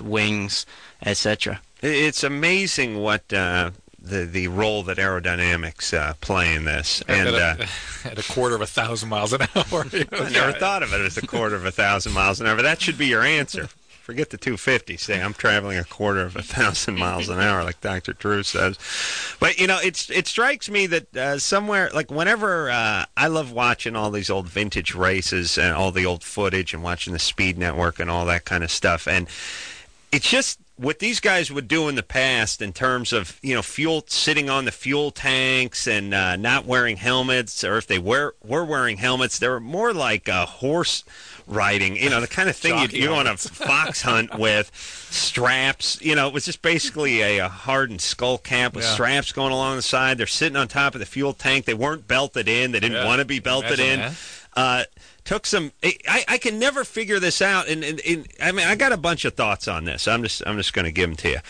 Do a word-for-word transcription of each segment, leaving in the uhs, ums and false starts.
wheels, wings, et cetera. It's amazing what uh, the the role that aerodynamics uh, play in this. And at, uh, a, at a quarter of a thousand miles an hour. You know? I never thought of it as a quarter of a thousand miles an hour. But that should be your answer. Forget the two fifty. Say I'm traveling a quarter of a thousand miles an hour, like Doctor Drew says. But you know, it's it strikes me that uh, somewhere, like whenever uh, I love watching all these old vintage races and all the old footage and watching the Speed Network and all that kind of stuff, and it's just what these guys would do in the past in terms of, you know, fuel, sitting on the fuel tanks and uh, not wearing helmets, or if they were were wearing helmets, they were more like a horse riding, you know, the kind of thing you'd, you go on a fox hunt with, straps, you know, it was just basically a, a hardened skull cap with yeah. straps going along the side. They're sitting on top of the fuel tank. They weren't belted in. They didn't yeah. want to be belted Imagine in. That. Uh, took some. I, I can never figure this out, and, and, and I mean, I got a bunch of thoughts on this. I'm just I'm just going to give them to you.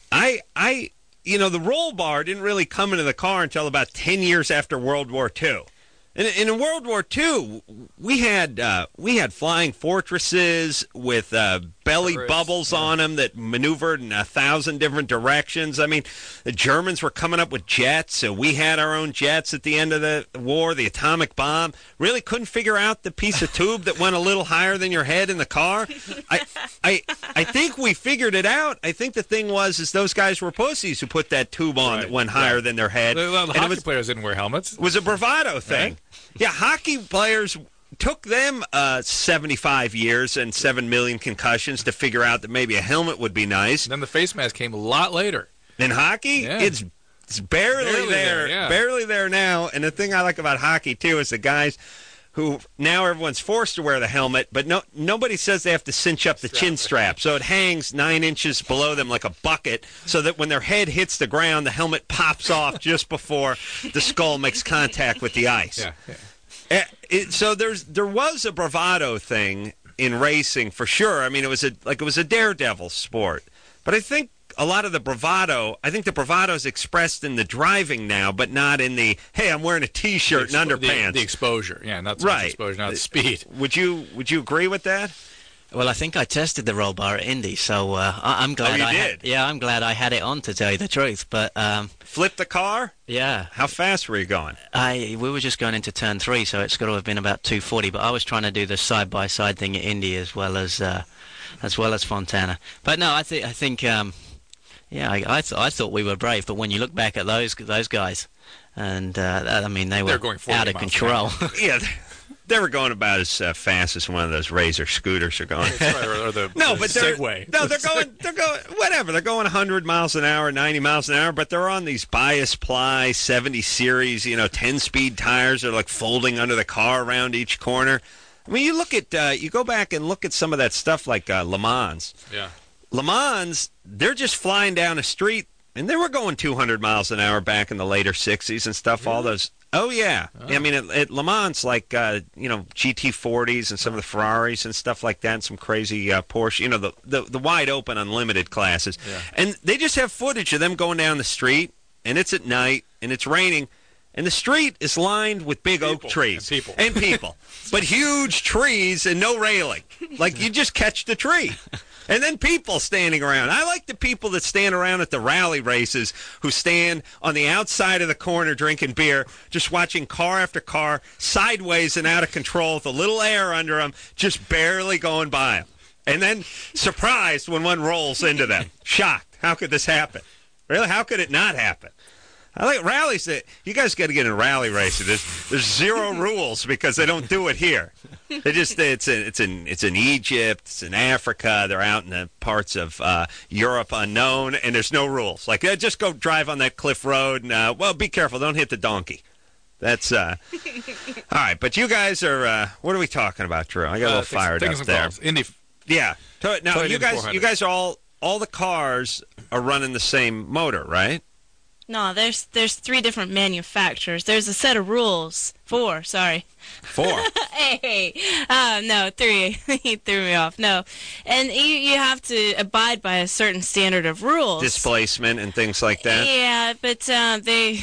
I I you know, the roll bar didn't really come into the car until about ten years after World War Two. And, and in World War Two, we had uh, we had flying fortresses with uh, belly Everest, bubbles yeah. on them that maneuvered in a thousand different directions. I mean, the Germans were coming up with jets, so we had our own jets at the end of the war. The atomic bomb. Really couldn't figure out the piece of tube that went a little higher than your head in the car. I, I, I think we figured it out. I think the thing was is those guys were pussies who put that tube on right. that went higher right. than their head. The, the, the hockey was, players didn't wear helmets. It was a bravado thing. Right? Yeah, hockey players took them uh, seventy-five years and seven million concussions to figure out that maybe a helmet would be nice. And then the face mask came a lot later. In hockey, yeah. it's it's barely, barely there, there yeah. barely there now. And the thing I like about hockey, too, is the guys who now everyone's forced to wear the helmet, but no nobody says they have to cinch up the strap. chin strap. So it hangs nine inches below them like a bucket so that when their head hits the ground, the helmet pops off just before the skull makes contact with the ice. Yeah, yeah. Uh, it, so there's there was a bravado thing in racing for sure. I mean, it was a like it was a daredevil sport. But I think a lot of the bravado, I think the bravado is expressed in the driving now, but not in the, hey, I'm wearing a T-shirt expo- and underpants. The, the exposure, yeah, not so right. much exposure, not the speed. Would you would you agree with that? Well, I think I tested the roll bar at Indy, so uh, I- I'm glad oh, you I did? had, yeah, I'm glad I had it on, to tell you the truth. But um, flip the car? Yeah. How fast were you going? I we were just going into turn three, so it's got to have been about two forty. But I was trying to do the side by side thing at Indy as well as uh, as well as Fontana. But no, I think I think um, yeah, I I, th- I thought we were brave. But when you look back at those those guys, and uh, I mean they were going out of control. yeah. They were going about as uh, fast as one of those Razor scooters are going. Right, or, or the, no, the but they're Segway. no, they're going. They're going. Whatever. They're going one hundred miles an hour, ninety miles an hour. But they're on these bias ply seventy series. You know, ten speed tires. They're like folding under the car around each corner. I mean, you look at uh, you go back and look at some of that stuff like uh, Le Mans. Yeah. Le Mans, they're just flying down a street, and they were going two hundred miles an hour back in the later sixties and stuff. Really? All those. Oh, yeah. Oh. I mean, at, at Le Mans, like, uh, you know, G T forties and some of the Ferraris and stuff like that, and some crazy uh, Porsche, you know, the, the, the wide-open unlimited classes. Yeah. And they just have footage of them going down the street, and it's at night, and it's raining, and the street is lined with big people. oak trees. And people. And people. But huge trees and no railing. Like, you just catch the tree. And then people standing around. I like the people that stand around at the rally races who stand on the outside of the corner drinking beer, just watching car after car, sideways and out of control with a little air under them, just barely going by them. And then surprised when one rolls into them. Shocked. How could this happen? Really? How could it not happen? I like rallies. That you guys got to get in rally racing. There's, there's zero rules because they don't do it here. They just it's in it's in it's in Egypt, it's in Africa. They're out in the parts of uh, Europe unknown, and there's no rules. Like uh, just go drive on that cliff road, and uh, well, be careful, don't hit the donkey. That's uh, all right. But you guys are uh, what are we talking about, Drew? I got a little uh, fired up there. Calls. Indy. Yeah. Now Toyota you guys, you guys are all all the cars are running the same motor, right? No, there's there's three different manufacturers. There's a set of rules. Four, sorry. Four. hey, uh, no, three. He threw me off. No, and you you have to abide by a certain standard of rules. Displacement and things like that. Yeah, but uh, they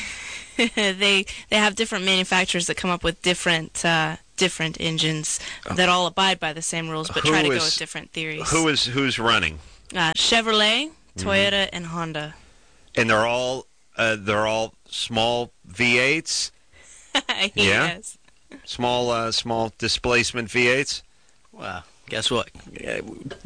they they have different manufacturers that come up with different uh, different engines that all abide by the same rules, but who try to is, go with different theories. Who is who's running? Uh, Chevrolet, Mm-hmm. Toyota, and Honda. And they're all uh, they're all small V eights, Yes. small uh, small displacement V eights. Well, guess what? Yeah,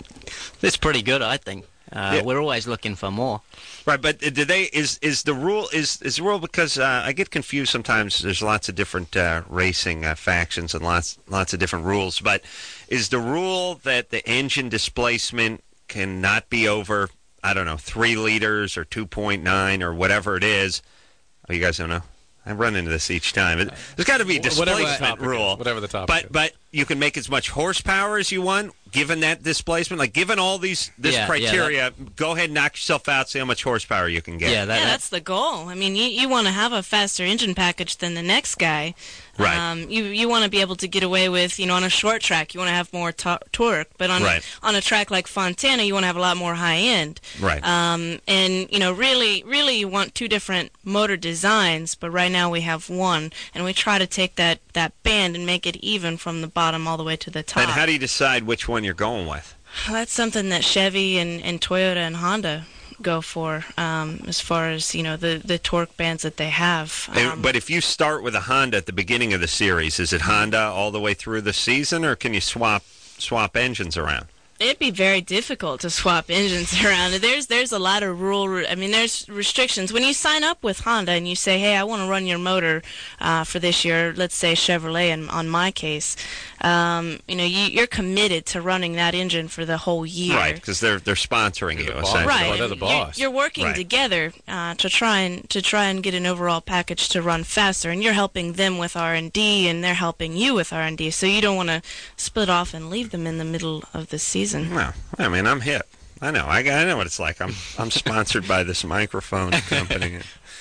it's pretty good, I think. Uh, Yeah. We're always looking for more. Right, but do they is is the rule is is the rule because uh, I get confused sometimes. There's lots of different uh, racing uh, factions and lots lots of different rules. But is the rule that the engine displacement cannot be over, I don't know, three liters or two point nine or whatever it is? Oh, you guys don't know? I run into this each time. It, there's got to be a Whatever the displacement topic is, rule. whatever the topic but is. but you can make as much horsepower as you want, given that displacement. Like given all these this Yeah, yeah, criteria, go ahead and knock yourself out. See how much horsepower you can get. Yeah, that, Yeah, that- that's the goal. I mean, you, you want to have a faster engine package than the next guy. Right. Um, you you want to be able to get away with, you know, on a short track, you want to have more to- torque. But on Right. a, on a track like Fontana, you want to have a lot more high end. Right. Um, and, you know, really, really you want two different motor designs, but right now we have one. And we try to take that, that band and make it even from the bottom all the way to the top. And how do you decide which one you're going with? Well, that's something that Chevy and, and Toyota and Honda go for, um, as far as, you know, the, the torque bands that they have. And- Um, but if you start with a Honda at the beginning of the series, is it Honda all the way through the season, or can you swap swap engines around? It'd be very difficult to swap engines around. There's there's a lot of rule. I mean, there's restrictions when you sign up with Honda and you say, "Hey, I want to run your motor uh, for this year." Let's say Chevrolet, in, on my case, um, you know, you, you're committed to running that engine for the whole year. Right, because they're they're sponsoring you the boss. essentially. Right, Oh, they're the and you're- boss. You're, working Right. together uh, to try and to try and get an overall package to run faster, and you're helping them with R and D, and they're helping you with R and D. So you don't want to split off and leave them in the middle of the season. No, I mean I'm hip. I know. I, I know what it's like. I'm I'm sponsored by this microphone company.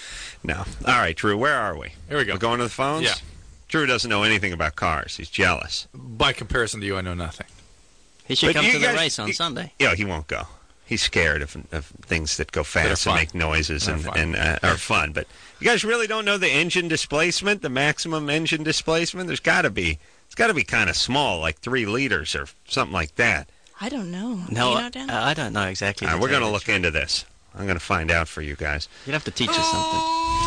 No. All right, Drew. Where are we? Here we go. We're going to the phones. Yeah. Drew doesn't know anything about cars. He's jealous. By comparison to you, I know nothing. he should But come you to the guys- race on you- Sunday. Yeah, he won't go. He's scared of, of things that go fast and fun. make noises They're and, fun. and uh, are fun. But you guys really don't know the engine displacement, the maximum engine displacement? There's got to be. It's got to be kind of small, like three liters or something like that. I don't know. Do No, you know, Dan? I, I don't know exactly. All right, to we're tell going to you look the truth. into this. I'm going to find out for you guys. You'd have to teach us something.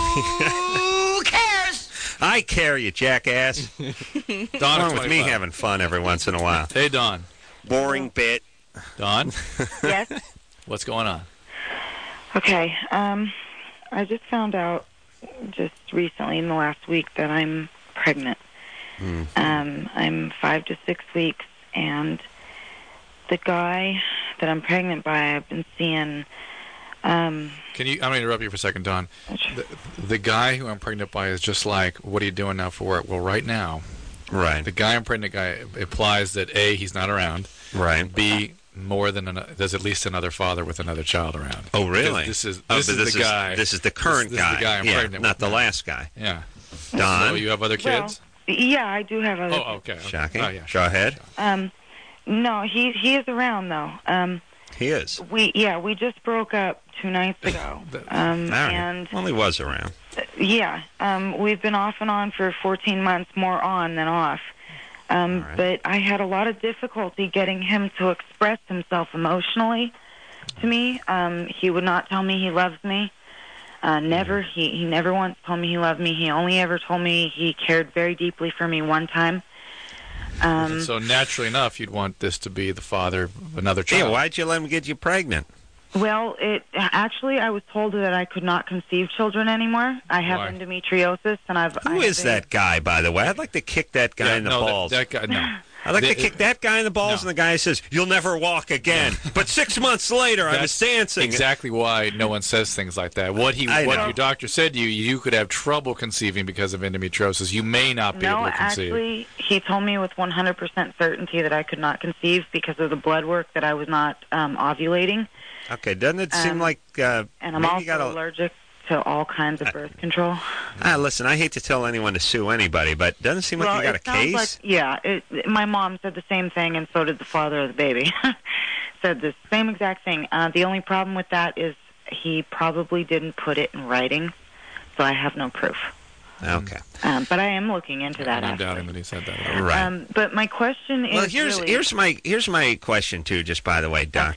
Who cares? I care, you jackass. Don, What's at wrong with me twenty-five. having fun every once in a while? Hey, Don. Boring bit. Don, Yes. what's going on? Okay. Um, I just found out just recently in the last week that I'm pregnant. Mm. Um, I'm five to six weeks, and the guy that I'm pregnant by, I've been seeing. Um, Can you? I'm going to interrupt you for a second, Don. The, the guy who I'm pregnant by is just like, what are you doing now for work? Well, right now, Right. the guy I'm pregnant guy implies that A, he's not around, Right. and B, more than an, there's at least another father with another child around. Oh, really? Because This is Oh, this but is the guy. This is the current this, this guy. Is the guy I'm yeah, pregnant not with the now. last guy. Yeah. Don. So you have other well, kids? yeah, I do have other. oh, okay. okay. Shocking. Oh, yeah. Go ahead. Um, no, he he is around though. Um, He is. we yeah, we just broke up two nights ago. Um, All right. and Well, he was around. yeah, um, we've been off and on for fourteen months, more on than off. Um, All right. But I had a lot of difficulty getting him to express himself emotionally to me. Um, he would not tell me he loves me. Uh, never. He, he never once told me he loved me. He only ever told me he cared very deeply for me one time. Um, So naturally enough, you'd want this to be the father of another Yeah, child. why'd you let him get you pregnant? Well, it actually, I was told that I could not conceive children anymore. I have Why? endometriosis, and I've. Who I is have a- that guy, by the way? I'd like to kick that guy Yeah, in the no, that- balls. That, guy, no. I'd like The- to kick that guy in the balls, No. and the guy says, "You'll never walk again." But six months later, I was That's dancing. Exactly why no one says things like that. What he, I what know. your doctor said to you, you could have trouble conceiving because of endometriosis. You may not be No, able to conceive. actually, he told me with one hundred percent certainty that I could not conceive because of the blood work that I was not um, ovulating. Okay, doesn't it seem Um, like uh, And I'm maybe also you got a... allergic to all kinds of birth control. Ah, listen, I hate to tell anyone to sue anybody, but doesn't it seem like well, you got a it sounds case? like, yeah, it, my mom said the same thing, and so did the father of the baby. Said the same exact thing. Uh, the only problem with that is he probably didn't put it in writing, so I have no proof. Okay, Um, but I am looking into that, I'm actually. doubting that he said that. at all. right. Um, but my question is well, here's really, here's my here's my question too. Just by the way, doctor,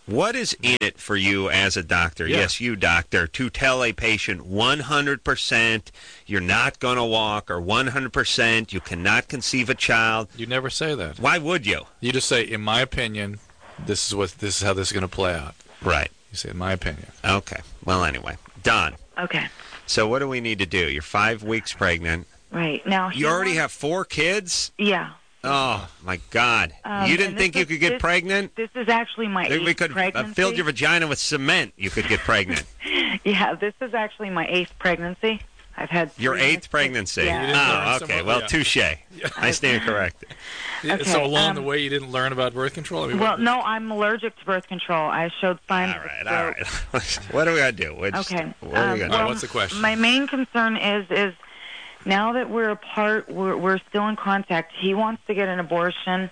What is in it for you as a doctor? Yeah. Yes, you doctor, to tell a patient one hundred percent you're not going to walk, or one hundred percent you cannot conceive a child. You never say that. Why would you? You just say, in my opinion, this is what this is how this is going to play out. Right. You say, in my opinion. Okay. Well, anyway, Don. Okay. So what do we need to do? You're five weeks pregnant. Right. Now, he You already wants- have four kids? Yeah. Oh, my God. Um, you didn't and think this you is- could get this- pregnant? This is actually my Maybe eighth we could uh, pregnancy. fill your vagina with cement. You could get pregnant. Yeah, this is actually my eighth pregnancy. I've had Your three eighth mistakes. pregnancy. Yeah. You didn't learn Oh, some okay. of- Well, yeah. touche. I stand corrected. Okay, so along the um, way, you didn't learn about birth control? I mean, Well, what- no, I'm allergic to birth control. I showed All signs. of right, a all stroke. right. What do we got to do? Which, Okay. What are um, we gonna All right, well, what's the question? My main concern is is now that we're apart, we're we're still in contact. He wants to get an abortion.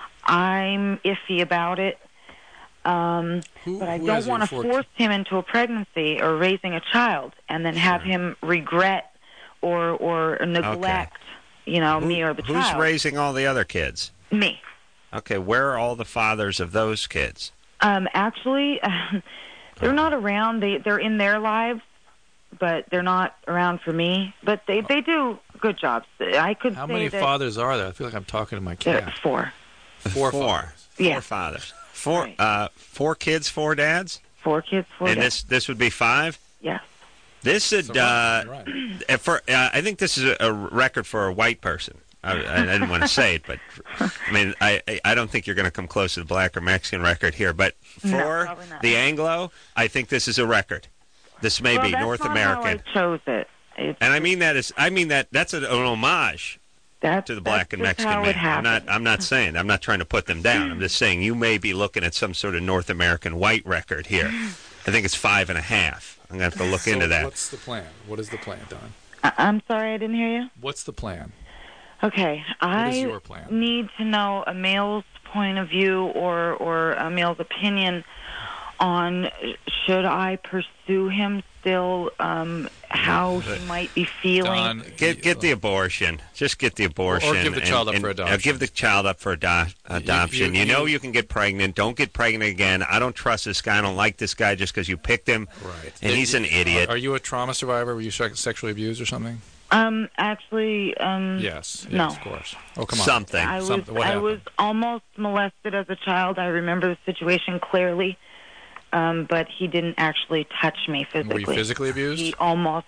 I'm iffy about it. Um, Who- but I who don't has your want to four- force him into a pregnancy or raising a child and then have him regret or or neglect, you know, Who- me or the who's child. raising all the other kids? Me. Okay, where are all the fathers of those kids? Um, actually, they're not around. They they're in their lives, but they're not around for me. But they they do good jobs. I could How say many that fathers are there? I feel like I'm talking to my there cat. are four. Four Four. fathers. Four Yeah. fathers. Four Right. uh four kids, four dads? Four kids, four and dads. this this would be five? Yes. This would So, uh right, uh, for uh, I think this is a, a record for a white person. I, I didn't want to say it, but I mean, I I- I don't think you're going to come close to the black or Mexican record here. But No, for probably not. the Anglo, I think this is a record. This may well, be that's North not American, How I chose it. It's, and I mean that is I mean that that's an, an homage that's, to the black that's and just Mexican how man. It I'm not happened. I'm not saying I'm not trying to put them down. I'm just saying you may be looking at some sort of North American white record here. I think it's five and a half. I'm gonna have to look So into that. What's the plan? What is the plan, Don? I- I'm sorry, I didn't hear you. What's the plan? Okay, I is your plan? need to know a male's point of view or or a male's opinion on should I pursue him still, um, how he might be feeling. Don, Get get the abortion. Just get the abortion. give the and- child up and- for uh, adoption. give the child up for ado- adoption. You, you- know you- you can get pregnant. Don't get pregnant again. I don't trust this guy. I don't like this guy just because you picked him. Right. And he's an idiot. Are, are you a trauma survivor? Were you sex- sexually abused or something? Um, actually, um, Yes. Yes, no. of course. Oh, come on. Something. I was Something- what I happened? was almost molested as a child. I remember the situation clearly, um, but he didn't actually touch me Were physically. you physically abused? He almost.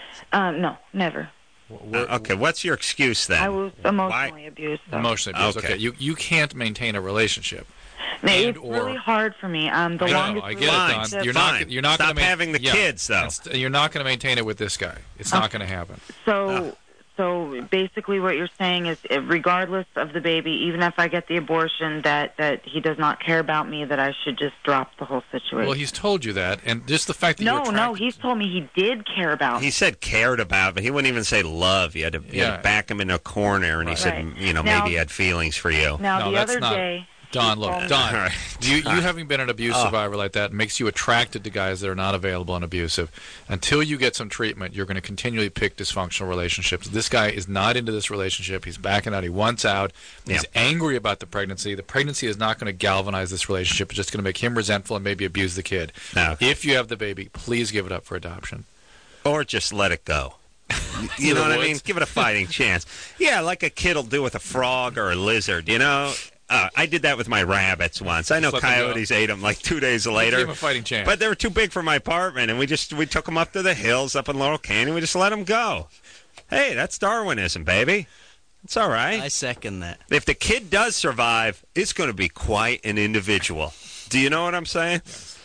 Um, no, never. Wh- wh- Uh, okay, what's your excuse then? I was emotionally abused. So. Emotionally abused. Okay. Okay. You you can't maintain a relationship. No, and it's or- really hard for me. Um, the I know, longest I get Fine. it, Don. relationship- You're Fine. not. You're not Stop going to having the kids, though. You're not going to maintain it with this guy. It's not going to happen. So, so basically, what you're saying is, uh, regardless of the baby, even if I get the abortion, that that he does not care about me, that I should just drop the whole situation. Well, he's told you that, and just the fact that no, you no, attracted- he's told me he did care about He me. said cared about, but he wouldn't even say love. You had to, you had Yeah. to back him in a corner, and he Right. said, Right. you know, Now- maybe he had feelings for you. Now, No, the that's other not- day, Don, he look, told me- Don, All right. you, you having been an abuse Oh. survivor like that makes you attracted to guys that are not available and abusive. Until you get some treatment, you're going to continually pick dysfunctional relationships. This guy is not into this relationship. He's backing out. He wants out. He's Yeah. angry about the pregnancy. The pregnancy is not going to galvanize this relationship. It's just going to make him resentful and maybe abuse the kid. No. If you have the baby, please give it up for adoption. Or just let it go. You To know the what I woods. mean? Give it a fighting chance. Yeah, like a kid will do with a frog or a lizard, you know? Uh, I did that with my rabbits once. I know Just let them go. coyotes ate them like two days Give later. him a fighting chance. But they were too big for my apartment, and we just we took them up to the hills up in Laurel Canyon. We just let them go. Hey, that's Darwinism, baby. It's all right. I second that. If the kid does survive, it's going to be quite an individual. Do you know what I'm saying?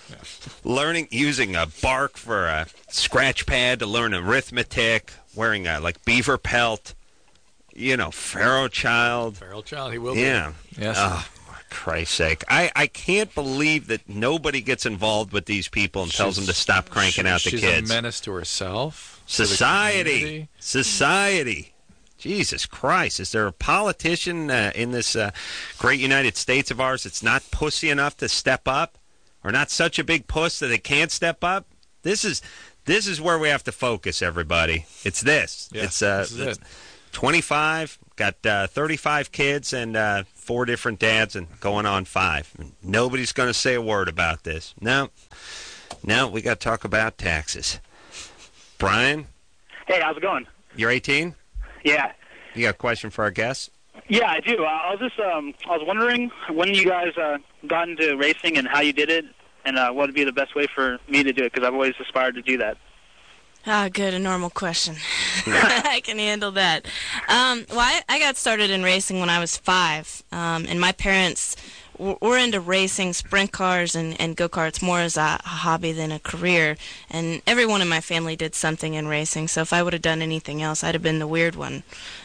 Learning, using a bark for a scratch pad to learn arithmetic, wearing a like beaver pelt, you know, Pharaoh child. Feral child, he will be. Yeah. Yes. Oh, for Christ's sake. I, I can't believe that nobody gets involved with these people and tells them to stop cranking She- out the she's kids. a menace to herself. to the Society. community. Society. Jesus Christ. Is there a politician uh, in this uh, great United States of ours that's not pussy enough to step up? Or not such a big puss that they can't step up? This is this is where we have to focus, everybody. It's this. Yeah, it's uh, this is it. twenty-five, got uh, thirty-five kids and uh, four different dads and going on five. Nobody's going to say a word about this. No, no, we got to talk about taxes. Brian? Hey, how's it going? You're eighteen? Yeah. You got a question for our guests? Yeah, I do. Uh, I was just, um, I was wondering when you guys uh, got into racing and how you did it, and uh, what would be the best way for me to do it, because I've always aspired to do that. Ah, good, a normal question. I can handle that. Um, well, I, I got started in racing when I was five, um, and my parents w- were into racing, sprint cars, and, and go-karts more as a, a hobby than a career, and everyone in my family did something in racing, so if I would have done anything else, I'd have been the weird one.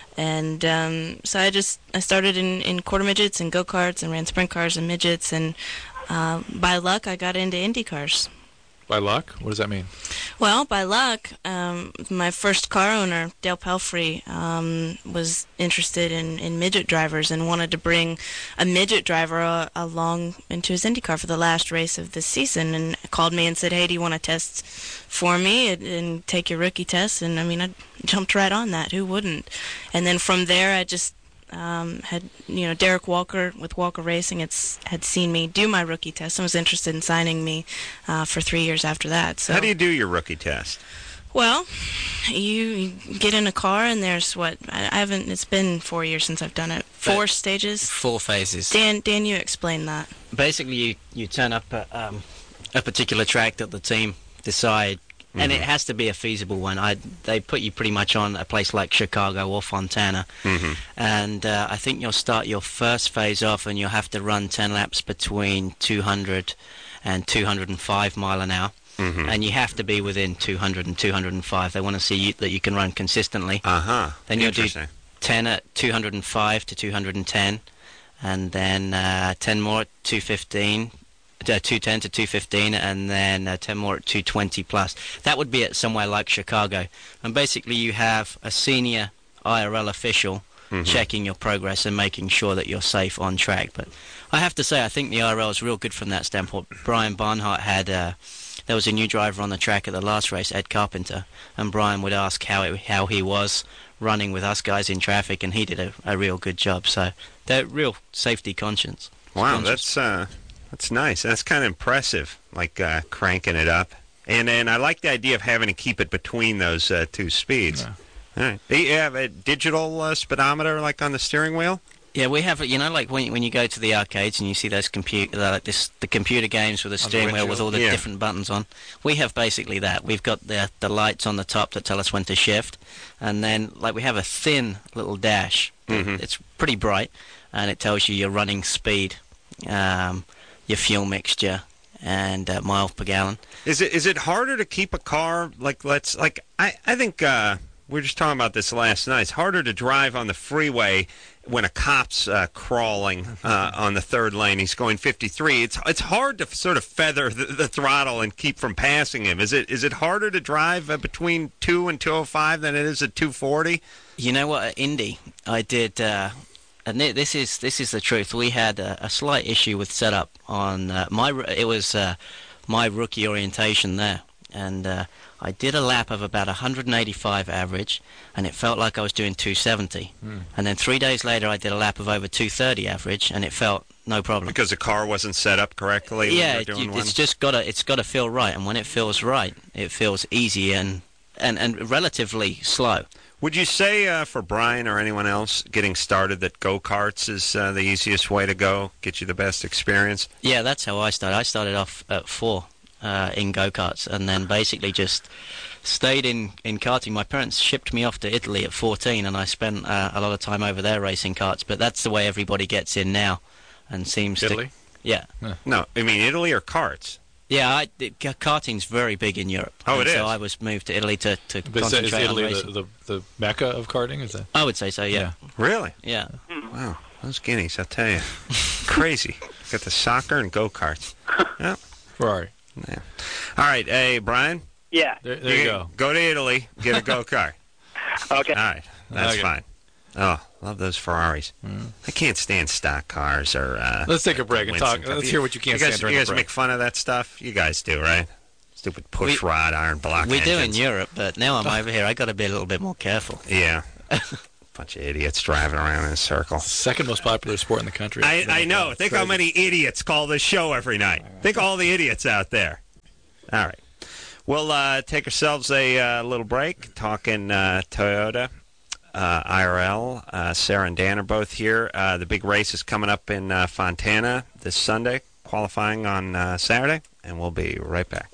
And um, so I just I started in, in quarter midgets and go-karts and ran sprint cars and midgets, and uh, by luck I got into Indy cars. By luck? What does that mean? Well, by luck, um, my first car owner, Dale Pelfrey, um, was interested in, in midget drivers and wanted to bring a midget driver uh, along into his IndyCar for the last race of the season, and called me and said, hey, do you want to test for me and, and take your rookie test? And, I mean, I jumped right on that. Who wouldn't? And then from there, I just um, had, you know, Derek Walker with Walker Racing had, had seen me do my rookie test and was interested in signing me uh, for three years after that. So, how do you do your rookie test? Well, you, you get in a car and there's what, I, I haven't, it's been four years since I've done it. Four But stages. Four phases. Dan, Dan, you explain that. Basically, you, you turn up at um, a particular track that the team decide, mm-hmm. and it has to be a feasible one. I They put you pretty much on a place like Chicago or Fontana, mm-hmm. and uh, I think you'll start your first phase off and you'll have to run ten laps between two hundred and two hundred five mile an hour. Mm-hmm. And you have to be within two hundred and two hundred five. They want to see you, that you can run consistently. Uh-huh. Then you'll do Interesting. ten at two hundred five to two hundred ten, and then uh, ten more at two fifteen, uh, two ten to two fifteen, and then uh, ten more at two twenty plus. That would be at somewhere like Chicago. And basically you have a senior I R L official mm-hmm. checking your progress and making sure that you're safe on track. But I have to say, I think the I R L is real good from that standpoint. Brian Barnhart had... Uh, There was a new driver on the track at the last race, Ed Carpenter, and Brian would ask how it, how he was running with us guys in traffic, and he did a, a real good job. So they're real safety conscious. Wow, conscious. that's uh, that's nice. That's kind of impressive, like uh, cranking it up. And and I like the idea of having to keep it between those uh, two speeds. Yeah. All right. Do you have a digital uh, speedometer like on the steering wheel? Yeah, we have, you know, like when you, when you go to the arcades and you see those computer, uh, like this, the computer games with the On the steering wheel with all the Yeah. different buttons on. We have basically that. We've got the the lights on the top that tell us when to shift, and then like we have a thin little dash. Mhm. It's pretty bright, and it tells you your running speed, um, your fuel mixture, and uh, miles per gallon. Is it is it harder to keep a car like let's like I I think uh, we were just talking about this last night. It's harder to drive on the freeway when a cop's uh, crawling uh, on the third lane. He's going fifty-three. It's it's hard to sort of feather the, the throttle and keep from passing him. Is it is it harder to drive uh, between two and two oh five than it is at two forty? You know what? At Indy, I did, uh, and thi- this is this is the truth. We had a, a slight issue with setup on uh, my. r- It was uh, my rookie orientation there, and uh, I did a lap of about one eighty-five average, and it felt like I was doing two seventy. Hmm. And then three days later, I did a lap of over two thirty average, and it felt no problem. Because the car wasn't set up correctly. when yeah, you were it, doing you- one? it's just gotta it's gotta feel right, and when it feels right, it feels easy and and, and relatively slow. Would you say uh, for Brian or anyone else getting started that go-karts is uh, the easiest way to go, get you the best experience? Yeah, that's how I started. I started off at four uh, in go-karts, and then basically just stayed in, in karting. My parents shipped me off to Italy at fourteen, and I spent uh, a lot of time over there racing karts. But that's the way everybody gets in now, and seems Italy? to. Yeah, No, I mean Italy or karts? yeah. I, it, k- karting's very big in Europe. Oh, and it so is? I was moved to Italy to to But is, that- is concentrate on Italy racing. the, the, the mecca of karting? Is that? I would say so. Yeah, Really? yeah. Wow, those guineas, I'll tell you. Crazy. Got the soccer and go-karts. Yeah. Ferrari. yeah. All right, hey, Brian. Yeah. There, there you go. Go to Italy, get a go-kart. Okay. All right, that's Okay. fine. Oh, love those Ferraris. I can't stand stock cars or... Uh, Let's take a break and talk. Winston Let's Cup. hear what you can't you guys, stand during You the guys break. make fun of that stuff? You guys do, right? Stupid push We- rod, iron block We do in engines. Europe, but now I'm over here. I got to be a little bit more careful. Yeah. Bunch of idiots driving around in a circle. Second most popular sport in the country. I, I know. Think how Crazy. many idiots call this show every night. Think all the idiots out there. All right. We'll uh, take ourselves a uh, little break, talking uh, Toyota, uh, I R L. Uh, Sarah and Dan are both here. Uh, the big race is coming up in uh, Fontana this Sunday, qualifying on uh, Saturday, and we'll be right back.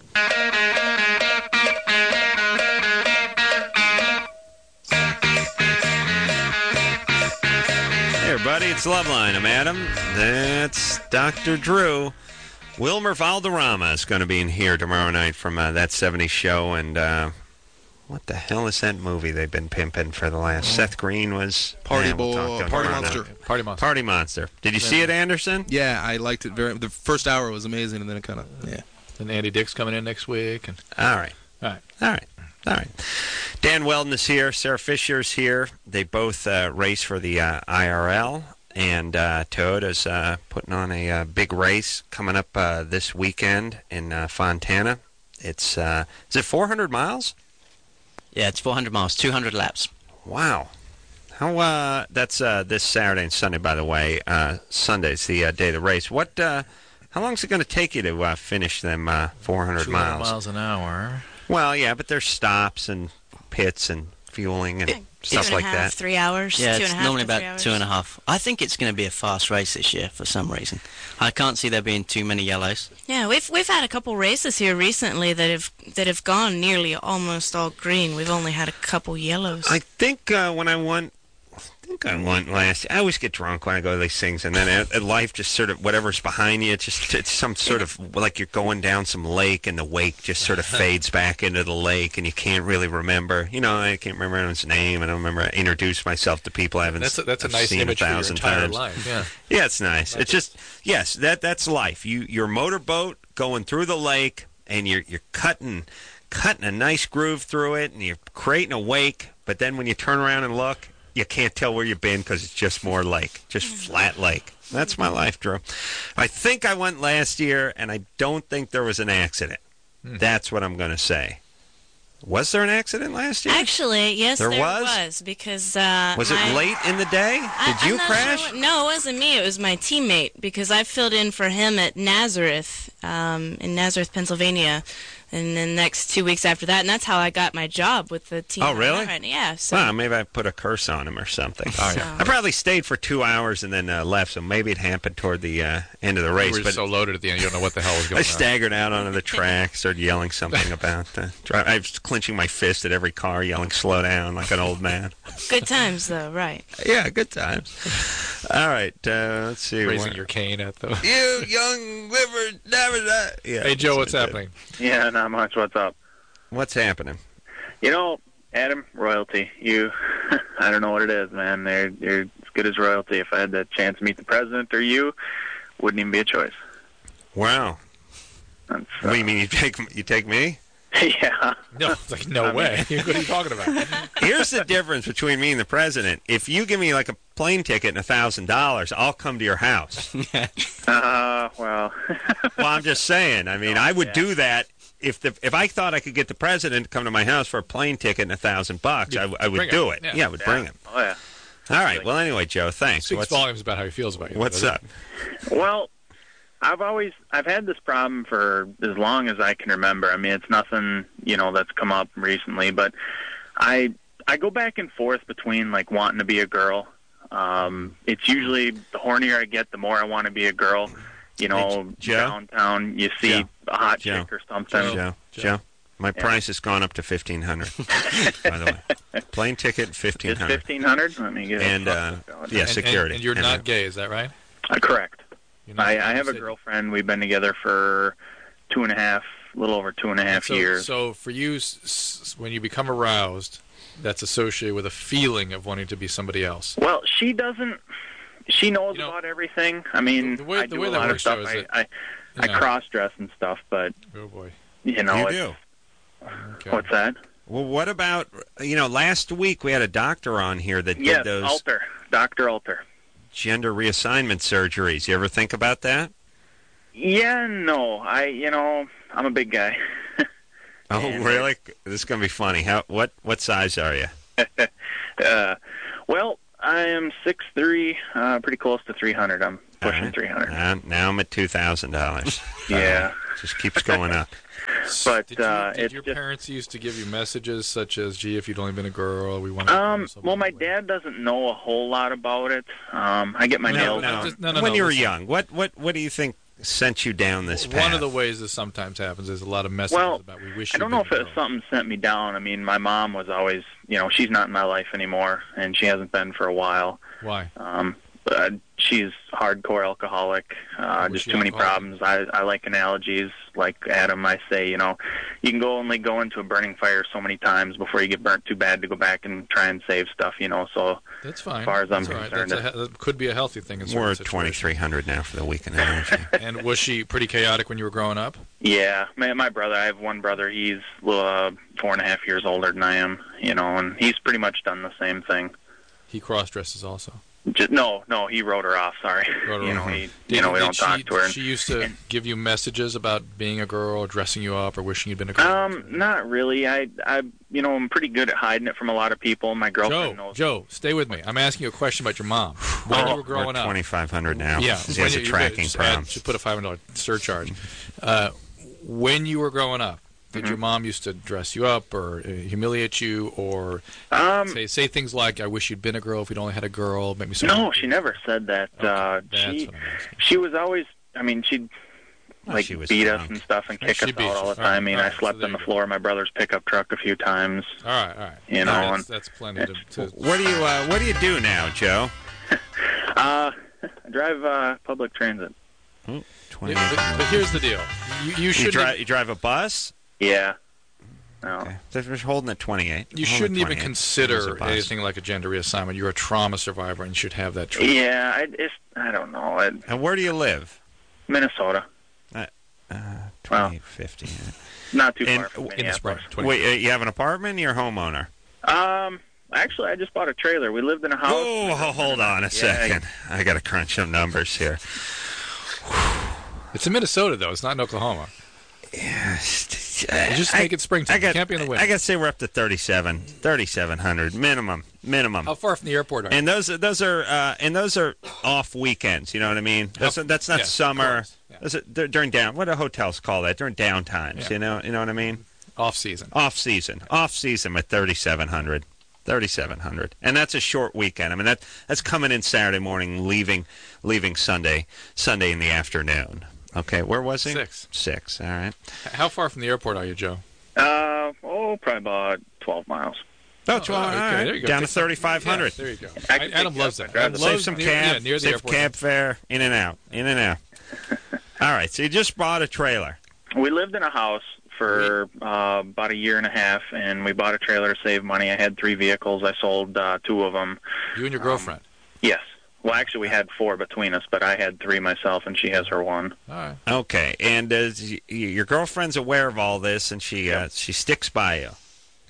Hey, everybody, it's Loveline. I'm Adam. That's Doctor Drew. Wilmer Valderrama is going to be in here tomorrow night from uh, That seventies Show. And uh, what the hell is that movie they've been pimping for the last? Seth Green was... Party Eh, we'll Boy, talk to him Party tomorrow Monster. night. Party Monster. Party Monster. Did you see it, Anderson? Yeah, I liked it very. The first hour was amazing, and then it kind of yeah. And Andy Dick's coming in next week. And All right. all right. All right. All right. Dan Weldon is here. Sarah Fisher's here. They both uh, race for the uh, I R L. And uh, Toyota's uh, putting on a uh, big race coming up uh, this weekend in uh, Fontana. It's uh, is it four hundred miles? Yeah, it's four hundred miles, two hundred laps. Wow. How uh, that's uh, this Saturday and Sunday, by the way. Uh, Sunday's the uh, day of the race. What? Uh, how long is it going to take you to uh, finish them uh, four hundred two hundred miles? miles an hour. Well, yeah, but there's stops and pits and fueling and stuff two and like a half, that. three hours. Yeah, two it's and a half normally to three about hours. two and a half. I think it's going to be a fast race this year for some reason. I can't see there being too many yellows. Yeah, we've we've had a couple races here recently that have that have gone nearly almost all green. We've only had a couple yellows. I think uh, when I won, I think I won last. I always get drunk when I go to these things, and then at, at life just sort of whatever's behind you, it's just it's some sort of like you're going down some lake, and the wake just sort of fades back into the lake, and you can't really remember. You know, I can't remember anyone's name, and I don't remember I introduced myself to people I haven't. That's a, that's a I've nice seen image a for your thousand entire times. life. Yeah. Yeah, it's nice. It's just yes, that that's life. You your motorboat going through the lake, and you're you're cutting cutting a nice groove through it, and you're creating a wake. But then when you turn around and look, you can't tell where you've been because it's just more lake, just flat lake. That's my life, Drew. I think I went last year, and I don't think there was an accident. Hmm. That's what I'm going to say. Was there an accident last year? Actually, yes, There there, was? because uh, Was it my- late in the day? I- Did you I'm not crash? Sure what, no, it wasn't me. It was my teammate because I filled in for him at Nazareth, um, in Nazareth, Pennsylvania, and then next two weeks after that, and that's how I got my job with the team. Oh, really? Right, yeah. So, Well, maybe I put a curse on him or something. Oh, yeah. I probably stayed for two hours and then uh, left, so maybe it happened toward the uh, end of the You race. were But so loaded at the end, you don't know what the hell was going I on. staggered out onto the track, started yelling something about the drive. I was clenching my fist at every car, yelling, slow down, like an old man. good times though, right? Yeah, good times. All right, uh, let's see. Raising What- your cane at the. You young river, never die. Yeah, Hey Joe, what's that's what I did. happening? Yeah, not much. What's up? What's happening? You know, Adam, royalty. You, I don't know what it is, man. They're, you're as good as royalty. If I had the chance to meet the president or you, wouldn't even be a choice. Wow. That's, What uh, do you mean you take you take me? yeah. No, it's like no I mean- way. What are you talking about? Here's the difference between me and the president. If you give me like a plane ticket and a thousand dollars, I'll come to your house. Uh, well, Well, I'm just saying. I mean, I would yeah. do that if the if I thought I could get the president to come to my house for a plane ticket and a thousand bucks. I, I would Bring do him. it. Yeah. Yeah, I would bring him. oh yeah. All right. Well, anyway, Joe, thanks. Speaks What's, volumes about how he feels about you. what's doesn't up? Well, I've always I've had this problem for as long as I can remember. I mean, it's nothing, you know, that's come up recently, but I I go back and forth between like wanting to be a girl. Um, it's usually the hornier I get, the more I want to be a girl. You know, Hey, Joe? downtown you see Joe? a hot Joe? chick or something. Joe, Joe, Joe. my price has gone up to fifteen hundred. By the way, plane ticket fifteen It's hundred, fifteen hundred. Let me get and it. uh, And- yeah, and- security. And, you're And, not uh, gay, is that right? Uh, correct. You're not- I, I have you a said- girlfriend. We've been together for two and a half, a little over two and a half so, years. So for you, s- s- when you become aroused, that's associated with a feeling of wanting to be somebody else. Well, she doesn't. She knows You know, about everything. I mean, the way- I the do way a that lot of works, stuff. though, is I, that- I, I Yeah. cross dress and stuff, but Oh boy. you know, You it's- do. Okay. what's that? Well, what about you know? Last week we had a doctor on here that Yes, did those Alter, Doctor Alter. gender reassignment surgeries. You ever think about that? Yeah, no, I, you know, I'm a big guy. Oh, And- really? This is gonna be funny. How? What? What size are you? uh, Well, I am six three, uh, pretty close to three hundred. I'm pushing right. three hundred. Now, now I'm at two thousand dollars. Yeah. Just keeps going up. But did you, uh, did it's your just, parents used to give you messages such as, "Gee, if you'd only been a girl, we want to." um, well, my dad doesn't know a whole lot about it. Um, I get my No, nails. no. Just- no, no, when no, you were listen. young, what, what, what do you think sent you down this path? One of the ways this sometimes happens is a lot of messages Well, about we wish. I don't you'd know been if a it was girl. something sent me down. I mean, my mom was always, you know, she's not in my life anymore, and she hasn't been for a while. Why? Um, but she's hardcore alcoholic, uh, Was just she too many alcoholic? problems. I, I like analogies. Like Adam, I say, you know, you can go only go into a burning fire so many times before you get burnt too bad to go back and try and save stuff, you know. So That's fine. as far as I'm That's all right. concerned, That's a, that could be a healthy thing in certain We're at situations. twenty-three hundred now for the weekend analogy. And was she pretty chaotic when you were growing up? yeah, my, my brother, I have one brother. He's uh, four and a half years older than I am, you know, and he's pretty much done the same thing. He cross dresses also. Just, no, no, he wrote her off. Sorry, Wrote her you know, off. he, Did, you know, we did don't she, talk to her. Did she used to give you messages about being a girl, dressing you up, or wishing you'd been a girl? Um, not really. I, I, you know, I'm pretty good at hiding it from a lot of people. My girlfriend Joe, knows. Joe, stay with me. I'm asking you a question about your mom. When Oh, you were growing We're up, twenty-five hundred now. yeah, He when has a you- you tracking just problem. add- should put a five hundred dollars surcharge. Uh, when you were growing up, did Mm-hmm. your mom used to dress you up or uh, humiliate you, or Um, say say things like, "I wish you'd been a girl if you'd only had a girl"? Make me so. no, she never said that. Okay, uh, that's she, what I'm asking. she was always. I mean, she'd Well, like she was beat drunk. us and stuff and Oh, kick she us beat out you. all the All time. I mean, right, I all right, slept so there on the you go. floor of my brother's pickup truck a few times. All right, all right. You No, know, that's, and- that's plenty to. to What do you uh, What do you do now, Joe? Uh, I drive uh, public transit. twenty. Yeah, but, but here's the deal. You, you You shouldn't. drive you drive a bus? Yeah. No. Okay. So we're holding at twenty-eight. You Holding shouldn't at even twenty-eight. There's a consider bus. anything like a gender reassignment. You're a trauma survivor and you should have that treatment. Yeah, I, it's, I don't know. I, And where do you live? Minnesota. Uh, Well, twenty fifty. not too And far from In the spring. Minneapolis. twenty Wait, uh, you have an apartment? You're a homeowner? Um, actually, I just bought a trailer. We lived in a house. Oh, ho- hold on a Yeah, second. I got to crunch some numbers here. It's in Minnesota, though. It's not in Oklahoma. You just make it springtime. I got, You can't be in the winter. I got to say we're up to thirty-seven, thirty-seven hundred minimum, minimum. How far from the airport are you? And those are those are uh, and those are off weekends. You know what I mean? That's How- that's not yeah, of summer. course, yeah. Those are, they're during down. What do hotels call that? During down times. Yeah. You know. You know what I mean? Off season. Off season. Off season with thirty-seven hundred. thirty-seven hundred. And that's a short weekend. I mean that that's coming in Saturday morning, leaving leaving Sunday Sunday in the afternoon. Okay, where was he? Six. Six. All right. How far from the airport are you, Joe? Uh, oh, probably about twelve miles. Oh, twelve. okay, all right. there you go. Down to Take some- thirty-five hundred. Yeah, there you go. I can Adam pick you loves up. that. I drive Adam the- Save loves some near, cab. yeah, near the save airport. cab fare. In and out. In and out. All right. So you just bought a trailer. We lived in a house for uh, about a year and a half, and we bought a trailer to save money. I had three vehicles. I sold uh, two of them. You and your girlfriend. Yes. Well, actually, we had four between us, but I had three myself, and she has her one. All right. Okay. And uh, y- y- your girlfriend's aware of all this, and she uh, she sticks by you.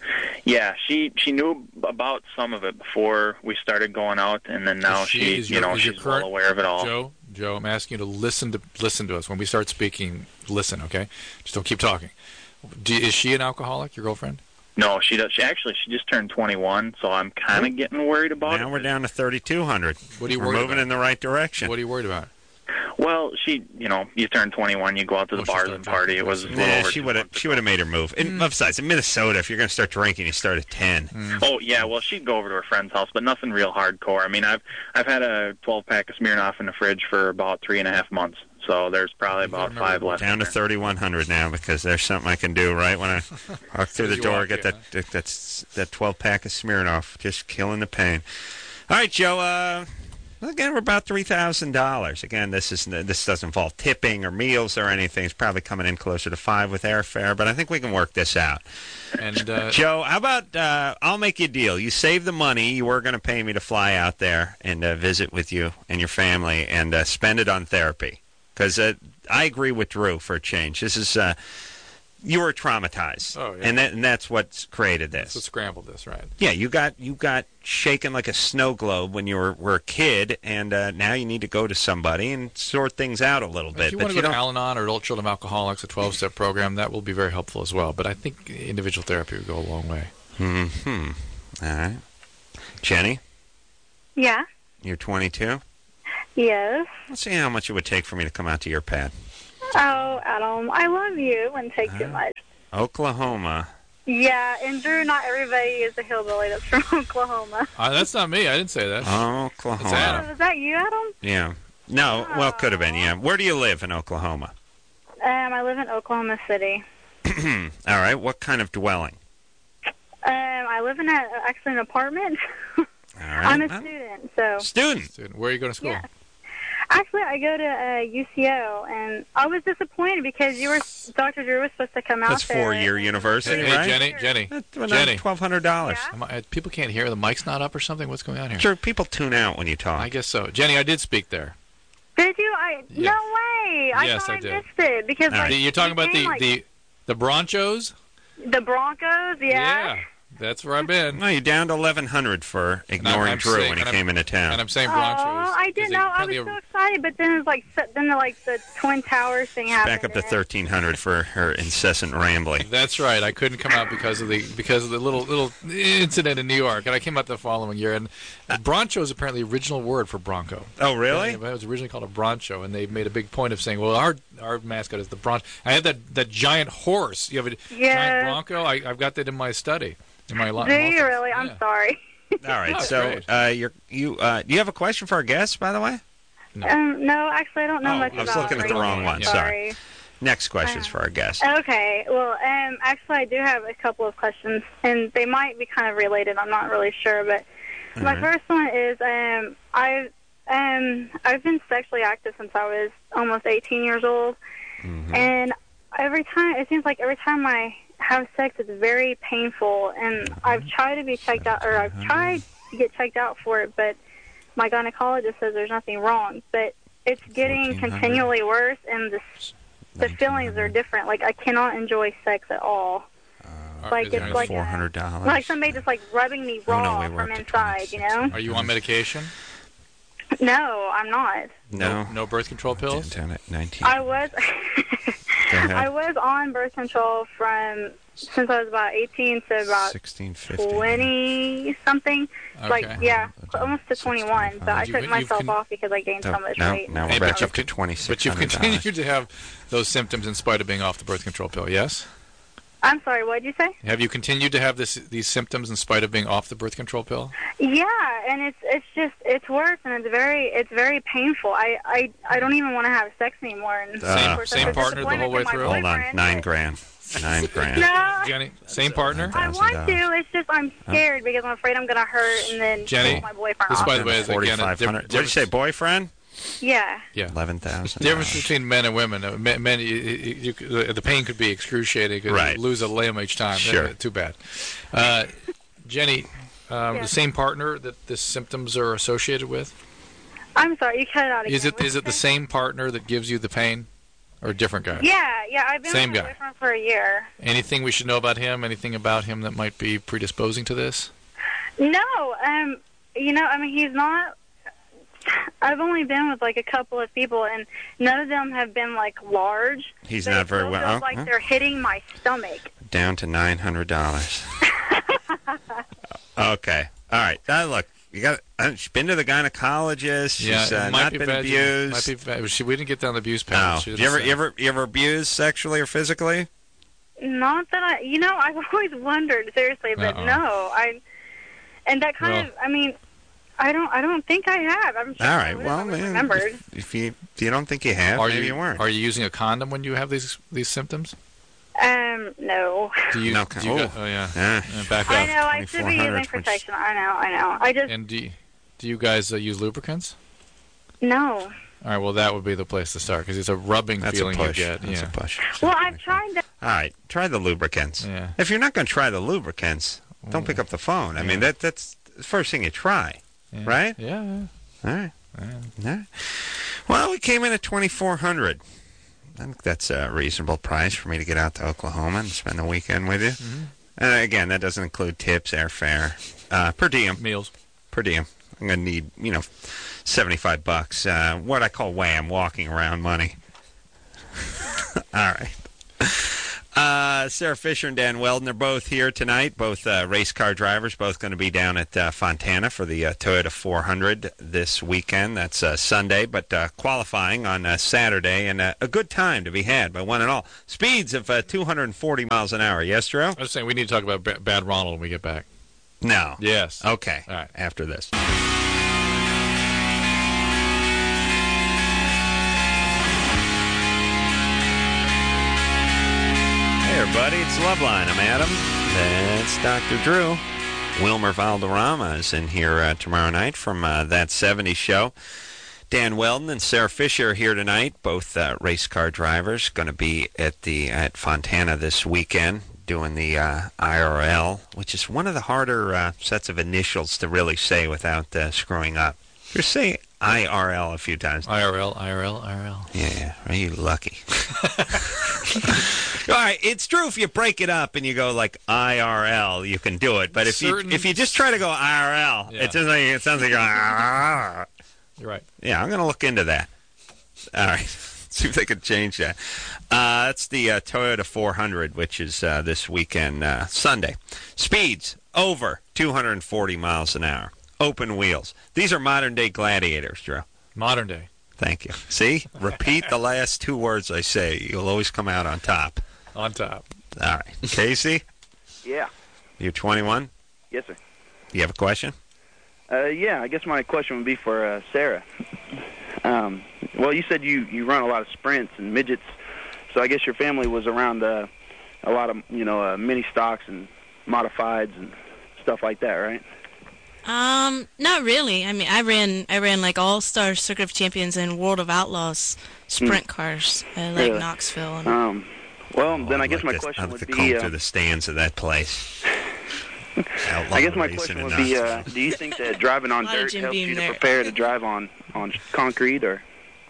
Yeah, she she knew about some of it before we started going out, and then now Is she- she, is you your- know, is your she's current- well aware of it all. Joe, Joe, I'm asking you to listen to listen to us when we start speaking. Listen, okay? Just don't keep talking. Do, is she an alcoholic? Your girlfriend? No, she does. She actually she just turned twenty-one, so I'm kind of getting worried about Now it. we're down to thirty-two hundred. What are you We're worried moving about? in the right direction. What are you worried about? Well, she, you know, you turn twenty-one, you go out to the Oh, she bars started and party. It was a drinking. little Yeah, over she two would have months she ago. would have made her move. And besides, in Minnesota, if you're going to start drinking, you start at ten. Oh yeah, well she'd go over to her friend's house, but nothing real hardcore. I mean, I've I've had a twelve pack of Smirnoff in the fridge for about three and a half months, so there's probably You gotta about remember five left. Down in to there. thirty-one hundred now because there's something I can do right when I walk through as the you door, walk get in, that that that's that twelve pack of Smirnoff, just killing the pain. All right, Joe. Uh, again, we're about three thousand dollars. Again, this is this doesn't involve tipping or meals or anything. It's probably coming in closer to five with airfare, but I think we can work this out. And uh, Joe, how about uh, I'll make you a deal. You save the money. You were going to pay me to fly out there and uh, visit with you and your family and uh, spend it on therapy. Because uh, I agree with Drew for a change. This is uh, you were traumatized, Oh, yeah. and that, and that's what's created this. that's what scrambled this, right? Yeah, you got you got shaken like a snow globe when you were, were a kid, and uh, now you need to go to somebody and sort things out a little bit. If you but want to you go to don't. Al-Anon or Adult Children of Alcoholics, a twelve-step program, that will be very helpful as well. But I think individual therapy would go a long way. Hmm. All right, Jenny. Yeah. You're twenty-two? Yes. Let's see how much it would take for me to come out to your pad. Oh, Adam, I love you. It wouldn't take too Uh, much. Oklahoma. Yeah, and Drew, not everybody is a hillbilly that's from Oklahoma. Uh, that's not me. I didn't say that. Oklahoma. It's Adam. Was that you, Adam? Yeah. No, well, could have been, yeah. Where do you live in Oklahoma? Um, I live in Oklahoma City. All right. What kind of dwelling? Um, I live in a, actually an apartment. All right. I'm a Uh, student, so. Student. Student. Where are you going to school? Yeah. Actually, I go to uh, U C O, and I was disappointed because you were Doctor Drew was supposed to come out That's there. four-year university, Hey, right? Jenny, Jenny, That's well, Jenny. twelve hundred dollars. Yeah? Am I, people can't hear. The mic's not up or something. What's going on here? Sure, people tune out when you talk. I guess so. Jenny, I did speak there. Did you? I Yeah. no way. I Yes, thought I I, did. missed it because All right. like, You're talking you about the, came, like, the the Bronchos? the Broncos. Yeah. Yeah, that's where I've been. No, you're down to eleven hundred for ignoring I'm Drew saying- when he and I'm- came into town. And I'm saying Oh, Bronchos. I didn't know. I was so excited, but then it was like so- then the like the Twin Towers thing happened. Back up to and- thirteen hundred for her incessant rambling. That's right. I couldn't come out because of the because of the little little incident in New York, and I came out the following year. And Broncho is apparently the original word for Bronco. Oh, really? Yeah, it was originally called a Broncho, and they made a big point of saying, "Well, our our mascot is the Broncho." I have that, that giant horse. You have a Yeah. giant Bronco. I, I've got that in my study. In my li- Do office. you really? I'm Yeah. sorry. All right. No, so, great. uh, you're you uh, do you have a question for our guests, by the way? No. Um, no, actually, I don't know Oh, much I was about looking at the racing. wrong one. I'm Sorry. Next question's Uh, for our guests. Okay. Well, um, actually, I do have a couple of questions, and they might be kind of related. I'm not really sure, but my All right. first one is um, I've um, I've been sexually active since I was almost eighteen years old, Mhm. and every time it seems like every time I have sex, it's very painful, and I've tried to be checked out, or I've tried to get checked out for it, but my gynecologist says there's nothing wrong, but it's getting fourteen hundred. continually worse, and the the feelings are different. Like I cannot enjoy sex at all. Are- like is there it's any- like Four hundred dollars. like somebody just like rubbing me Oh, no, raw we were from up to inside, you know? Are you on medication? No, I'm not. No. No birth control pills? Down at nineteen. I was Go ahead. I was on birth control from since I was about eighteen to about sixteen fifty. twenty something. Like Okay. yeah, almost to twenty-one. But I You- took you've myself con- off because I gained so much no, weight. now Hey, we're but back you've up to con- twenty-six But you've hundred continued dollars. to have those symptoms in spite of being off the birth control pill, yes? I'm sorry, what did you say? Have you continued to have this these symptoms in spite of being off the birth control pill? Yeah, and it's it's just it's worse, and it's very it's very painful. I I, I don't even want to have sex anymore. And Uh, Same- of course, same that's a partner the whole way disappointment for my through? Hold on, boyfriend, nine but- grand. Nine grand. No, Jenny, same partner? I want to. It's just I'm scared because I'm afraid I'm gonna hurt and then Jenny, piss my boyfriend this off. by the way is again a Forty-five different. hundred. What did you say, boyfriend? Yeah. Yeah. Eleven thousand. Difference between men and women. Uh, Men, men you, you, you, the pain could be excruciating. You could Right. lose a limb each time. Sure. Uh, too bad. Uh, Jenny, um, Yeah. the same partner that the symptoms are associated with? I'm sorry, you cut it out again. Is it What'd is you it the say? same partner that gives you the pain, or a different guy? Yeah, yeah. I've been Same with my guy. boyfriend for a year. Anything we should know about him? Anything about him that might be predisposing to this? No, um, you know, I mean, he's not. I've only been with like a couple of people, and none of them have been like large. He's but not it very still well. feels oh, like huh? they're hitting my stomach. Down to nine hundred dollars. Okay. All right. Now look, you got. Uh, she's been to the gynecologist. She's yeah, uh, it might not be been vag- abused. Might be vag- she, we didn't get down the abuse No. page. She Did you ever, didn't you say. ever, you ever abused sexually or physically? Not that I, you know, I've always wondered seriously, but Uh-oh. no, I. And that kind Well- of, I mean, I don't, I don't think I have. I'm sure All I right. would Well, if I was man, remembered. if, if you if you don't think you have, Are maybe you, you weren't. Are you using a condom when you have these these symptoms? Um, no. Do you? No, do you oh. got- oh yeah. Yeah. Yeah, back I up. know I should be using 2400, which- protection. I know, I know. I just And do you, do you guys uh, use lubricants? no. All right. Well, that would be the place to start because it's a rubbing That's a feeling push. you get. That's yeah. a push. Well, I've tried that. All right. Try the lubricants. Yeah. If you're not going to try the lubricants, don't pick up the phone. I mean, Yeah. that that's the first thing you try. Yeah. Right? Yeah. yeah. All right. Yeah. All right. Well, we came in at twenty-four hundred. I think that's a reasonable price for me to get out to Oklahoma and spend the weekend with you. Mm-hmm. And again, that doesn't include tips, airfare, uh, per diem. Meals. Per diem. I'm going to need, you know, seventy-five bucks. Uh, what I call wham, walking around money. All right. Uh, Sarah Fisher and Dan Weldon are both here tonight, both uh, race car drivers, both going to be down at uh, Fontana for the uh, Toyota four hundred this weekend. That's uh, Sunday, but uh, qualifying on uh, Saturday, and uh, a good time to be had by one and all. Speeds of uh, two hundred forty miles an hour. Yes, Drew? I was saying we need to talk about ba- Bad Ronald when we get back. No. Yes. Okay. All right. After this. Hey, everybody, it's Loveline. I'm Adam. That's Doctor Drew. Wilmer Valderrama is in here uh, tomorrow night from uh, That seventies Show. Dan Weldon and Sarah Fisher are here tonight, both uh, race car drivers, going to be at the at Fontana this weekend doing the uh, I R L, which is one of the harder uh, sets of initials to really say without uh, screwing up. Just say I R L a few times. I R L, I R L, I R L. Yeah, are you lucky? All right, it's true if you break it up and you go like I R L, you can do it. But if Certain... you if you just try to go I R L, yeah. it sounds like it sounds like you're, ah. You're right. Yeah, I'm going to look into that. All right, see if they can change that. Uh, that's the uh, Toyota four hundred, which is uh, this weekend, uh, Sunday. Speeds over two hundred forty miles an hour. Open wheels. These are modern-day gladiators, Drew. Modern day. Thank you. See? Repeat the last two words I say. You'll always come out on top. On top. All right. Casey? Yeah. You're twenty-one? Yes, sir. You have a question? Uh, yeah, I guess my question would be for uh, Sarah. Um, well, you said you, you run a lot of sprints and midgets, so I guess your family was around uh, a lot of, you know, uh, mini stocks and modifieds and stuff like that, right? Um, not really. I mean, I ran I ran like All Star Circuit of Champions and World of Outlaws sprint mm. cars at like really? Knoxville. And... Um, well, oh, then I guess like my this, question I'd would like to be. comb Uh, through the stands of that place. I guess my question would be: uh, do you think that driving on dirt helps you to prepare to drive on on concrete, or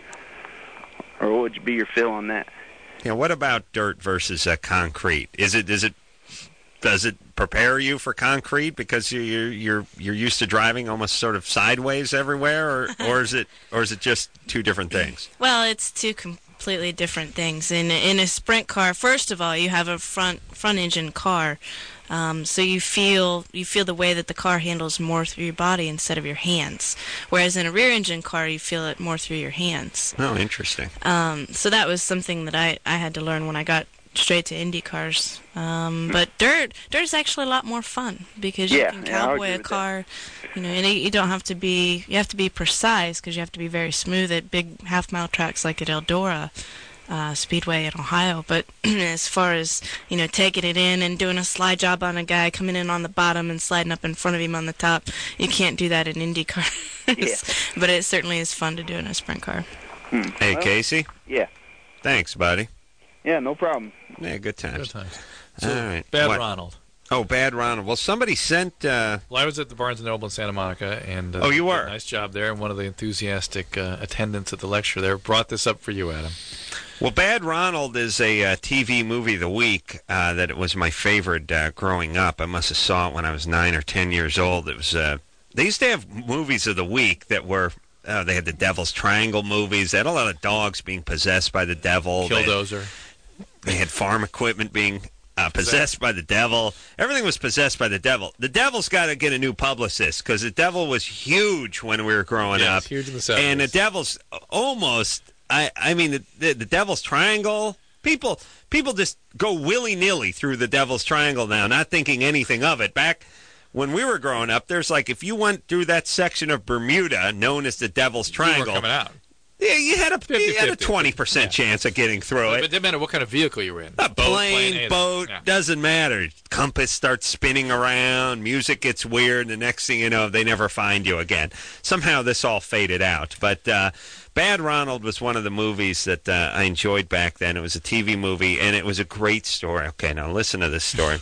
or what would be your feel on that? Yeah. What about dirt versus uh, concrete? Is it is it does it prepare you for concrete because you you're you're you're used to driving almost sort of sideways everywhere, or or is it or is it just two different things? Well, it's two completely different things. In in a sprint car, first of all, you have a front front engine car, um, so you feel you feel the way that the car handles more through your body instead of your hands. Whereas in a rear engine car, you feel it more through your hands. Oh, interesting. Um, so that was something that I I had to learn when I got straight to Indy cars. Um, but dirt, dirt is actually a lot more fun because you yeah, can yeah, cowboy a car. That. You know, and you don't have to be. You have to be precise because you have to be very smooth at big half mile tracks like at Eldora uh, Speedway in Ohio. But as far as you know, taking it in and doing a slide job on a guy coming in on the bottom and sliding up in front of him on the top, you can't do that in Indy cars. Yeah. But it certainly is fun to do in a sprint car. Hmm. Hey, well, Casey. Yeah. Thanks, buddy. Yeah, no problem. Yeah, good times. Good times. So, All right. Bad What? Ronald. Oh, Bad Ronald. Well, somebody sent... Uh... Well, I was at the Barnes and Noble in Santa Monica, and uh, oh, you were? Nice job there, and one of the enthusiastic uh, attendants at the lecture there brought this up for you, Adam. Well, Bad Ronald is a uh, T V movie of the week uh, that it was my favorite uh, growing up. I must have saw it when I was nine or ten years old. It was... Uh... They used to have movies of the week that were... Uh, they had the Devil's Triangle movies. They had a lot of dogs being possessed by the devil. Killdozer. They, they had farm equipment being uh, possessed by the devil. Everything was possessed by the devil. The devil's got to get a new publicist because the devil was huge when we were growing yeah, up. Huge in the seventies. And the devil's almost, I, I mean, the, the, the Devil's Triangle, people, people just go willy-nilly through the Devil's Triangle now, not thinking anything of it. Back when we were growing up, there's like, if you went through that section of Bermuda known as the Devil's Triangle, you were coming out. Yeah, you had a fifty, you had a fifty. twenty percent Yeah. chance of getting through But it. it didn't matter what kind of vehicle you were in. A Boat, plane, anything. boat, Yeah. doesn't matter. Compass starts spinning around, music gets weird, and the next thing you know, they never find you again. Somehow this all faded out. But uh, Bad Ronald was one of the movies that uh, I enjoyed back then. It was a T V movie, and it was a great story. Okay, now listen to this story.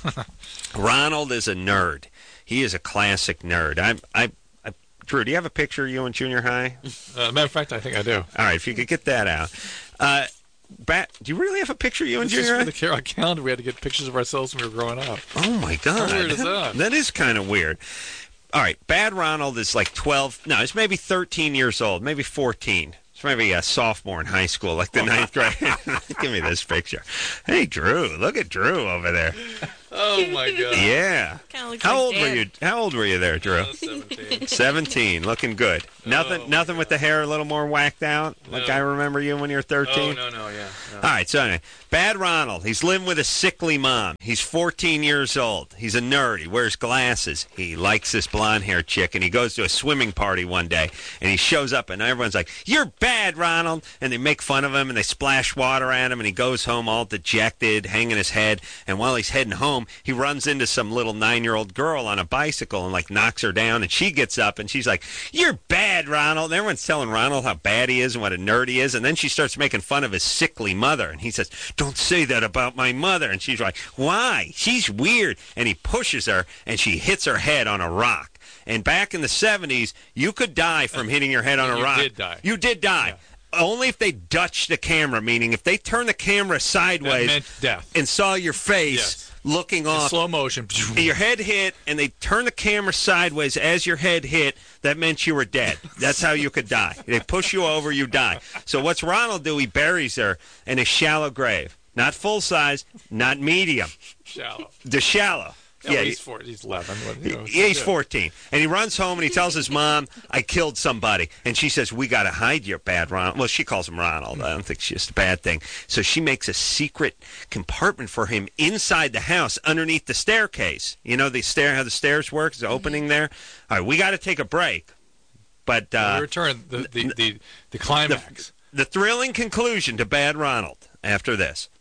Ronald is a nerd. He is a classic nerd. I, I, I, Drew, do you have a picture of you in junior high? Uh, matter of fact, I think I do. All right, if you could get that out. Uh, Bat, do you really have a picture of you in This is junior for high? the Carol calendar. We had to get pictures of ourselves when we were growing up. Oh, my God. How weird is that? That is kind of weird. All right, Bad Ronald is like twelve. No, he's maybe thirteen years old, maybe fourteen. It's maybe a sophomore in high school, like the ninth grade. Give me this picture. Hey, Drew. Look at Drew over there. Oh, my God. Yeah. Kinda looks How like old Dan. were you? How old were you there, Drew? Oh, seventeen. Seventeen. Looking good. Nothing. Oh, nothing with the hair a little more whacked out, like No. I remember you when you were thirteen. Oh, no, no, yeah. No. All right, so anyway, Bad Ronald. He's living with a sickly mom. He's fourteen years old. He's a nerd. He wears glasses. He likes this blonde-haired chick, and he goes to a swimming party one day, and he shows up, and everyone's like, "You're bad, Ronald," and they make fun of him, and they splash water at him, and he goes home all dejected, hanging his head, and while he's heading home, he runs into some little nine-year-old girl on a bicycle and, like, knocks her down, and she gets up, and she's like, "You're bad, Ronald," and everyone's telling Ronald how bad he is and what a nerd he is, and then she starts making fun of his sickly mother, and he says, "Don't say that about my mother," and she's like, "Why? She's weird," and he pushes her, and she hits her head on a rock. And back in the seventies, you could die from hitting your head on a You rock. did die. You did die. Only if they Dutch the camera, meaning if they turn the camera That sideways meant death. and saw your face Yes. looking In off, slow motion. your head hit, and they turn the camera sideways as your head hit, that meant you were dead. That's how you could die. They push you over, you die. So what's Ronald do? He buries her in a shallow grave. Not full size, not medium. Shallow. The shallow. Yeah, Yeah, well, he- he's, four, he's eleven. What, you know, yeah, he's yeah. fourteen. And he runs home and he tells his mom, "I killed somebody." And she says, "We got to hide your bad Ronald." Well, she calls him Ronald. I don't think it's just a bad thing. So she makes a secret compartment for him inside the house underneath the staircase. You know the stair, how the stairs work? There's an opening there. All right, we got to take a break. But When we uh, return, the, the, the, the climax. the thrilling conclusion to Bad Ronald after this.